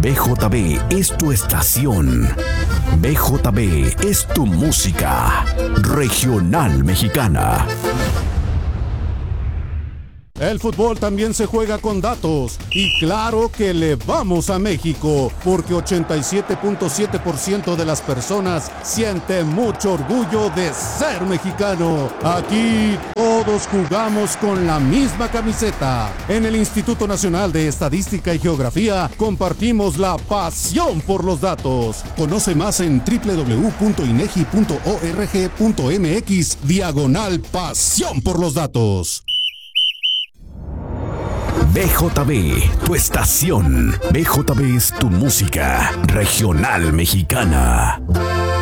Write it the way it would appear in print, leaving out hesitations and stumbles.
BJB es tu estación. BJB es tu música regional mexicana. El fútbol también se juega con datos y claro que le vamos a México porque 87.7% de las personas siente mucho orgullo de ser mexicano. Aquí todos jugamos con la misma camiseta. En el Instituto Nacional de Estadística y Geografía compartimos la pasión por los datos. Conoce más en www.inegi.org.mx/pasión por los datos. BJB, tu estación. BJB es tu música regional mexicana.